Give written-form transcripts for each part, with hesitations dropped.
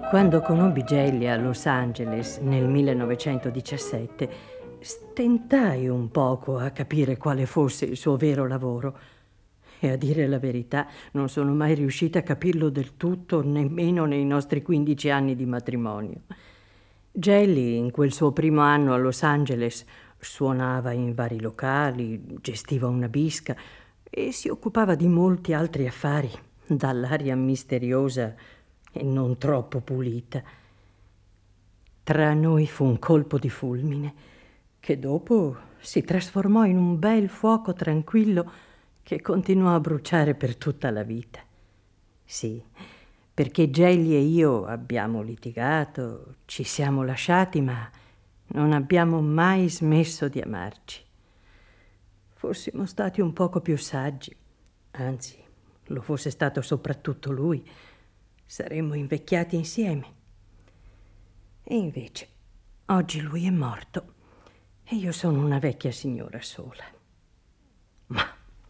Quando conobbi Jelly a Los Angeles nel 1917, stentai un poco a capire quale fosse il suo vero lavoro. E a dire la verità, non sono mai riuscita a capirlo del tutto, nemmeno nei nostri 15 anni di matrimonio. Jelly, in quel suo primo anno a Los Angeles, suonava in vari locali, gestiva una bisca e si occupava di molti altri affari, dall'aria misteriosa e non troppo pulita. Tra noi fu un colpo di fulmine che dopo si trasformò in un bel fuoco tranquillo che continuò a bruciare per tutta la vita. Sì, perché Jelly e io abbiamo litigato, ci siamo lasciati, ma non abbiamo mai smesso di amarci. Fossimo stati un poco più saggi, anzi, lo fosse stato soprattutto lui, saremmo invecchiati insieme. E invece, oggi lui è morto e io sono una vecchia signora sola. Ma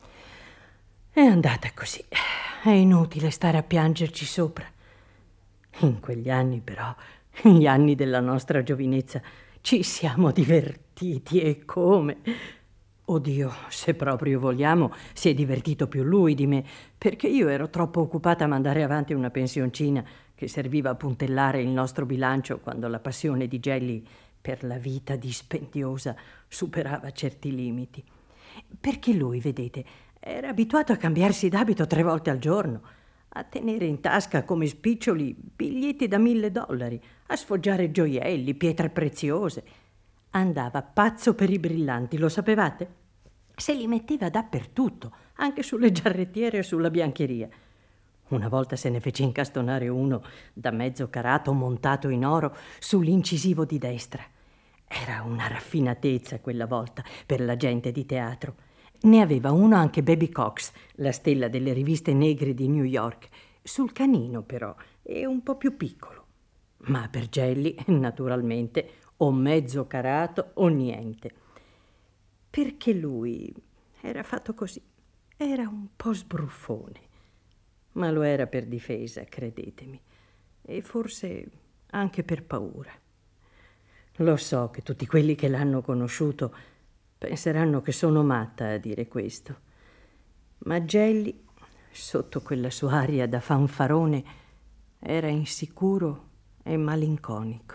è andata così. È inutile stare a piangerci sopra. In quegli anni, però, gli anni della nostra giovinezza, ci siamo divertiti e come. Oddio, se proprio vogliamo, si è divertito più lui di me, perché io ero troppo occupata a mandare avanti una pensioncina che serviva a puntellare il nostro bilancio quando la passione di Jelly per la vita dispendiosa superava certi limiti. Perché lui, vedete, era abituato a cambiarsi d'abito 3 volte al giorno, a tenere in tasca come spiccioli biglietti da $1.000, a sfoggiare gioielli, pietre preziose. Andava pazzo per i brillanti, lo sapevate? Se li metteva dappertutto, anche sulle giarrettiere e sulla biancheria. Una volta se ne fece incastonare uno da mezzo carato montato in oro sull'incisivo di destra. Era una raffinatezza quella volta per la gente di teatro. Ne aveva uno anche Baby Cox, la stella delle riviste negre di New York, sul canino però, e un po' più piccolo. Ma per Jelly, naturalmente, o mezzo carato o niente. Perché lui era fatto così. Era un po' sbruffone. Ma lo era per difesa, credetemi. E forse anche per paura. Lo so che tutti quelli che l'hanno conosciuto penseranno che sono matta a dire questo. Ma Jelly, sotto quella sua aria da fanfarone, era insicuro e malinconico.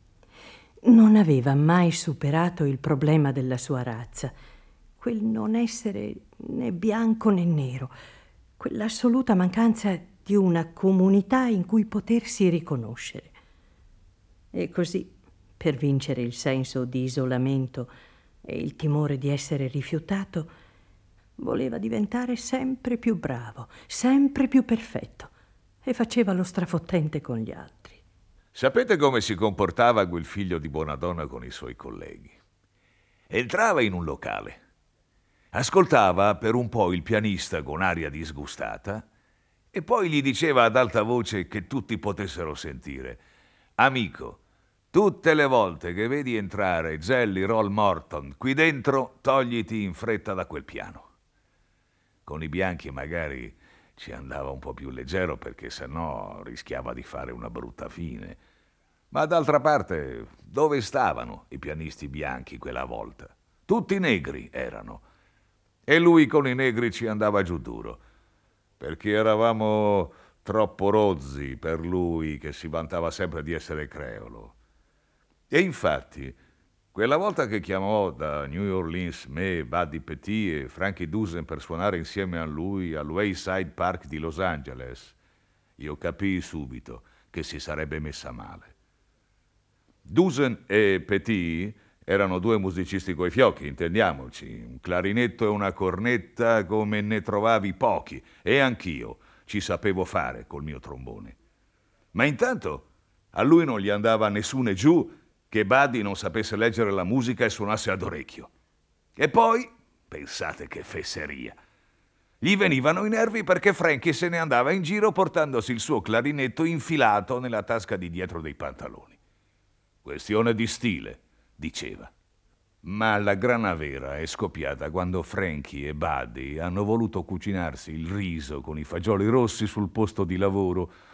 Non aveva mai superato il problema della sua razza, quel non essere né bianco né nero, quell'assoluta mancanza di una comunità in cui potersi riconoscere. E così, per vincere il senso di isolamento e il timore di essere rifiutato, voleva diventare sempre più bravo, sempre più perfetto, e faceva lo strafottente con gli altri. Sapete come si comportava quel figlio di Bonadonna con i suoi colleghi? Entrava in un locale, ascoltava per un po' il pianista con aria disgustata e poi gli diceva ad alta voce che tutti potessero sentire: «Amico, tutte le volte che vedi entrare Jelly Roll Morton qui dentro, togliti in fretta da quel piano». Con i bianchi magari ci andava un po' più leggero perché sennò rischiava di fare una brutta fine. Ma d'altra parte, dove stavano i pianisti bianchi quella volta? Tutti negri erano. E lui con i negri ci andava giù duro, perché eravamo troppo rozzi per lui che si vantava sempre di essere creolo. E infatti, quella volta che chiamò da New Orleans me, Buddy Petit e Frankie Dusen per suonare insieme a lui al Wayside Park di Los Angeles, io capii subito che si sarebbe messa male. Dusen e Petit erano due musicisti coi fiocchi, intendiamoci, un clarinetto e una cornetta come ne trovavi pochi, e anch'io ci sapevo fare col mio trombone. Ma intanto a lui non gli andava nessuno giù che Buddy non sapesse leggere la musica e suonasse ad orecchio. E poi, pensate che fesseria, gli venivano i nervi perché Frankie se ne andava in giro portandosi il suo clarinetto infilato nella tasca di dietro dei pantaloni. Questione di stile, diceva. Ma la grana vera è scoppiata quando Frankie e Buddy hanno voluto cucinarsi il riso con i fagioli rossi sul posto di lavoro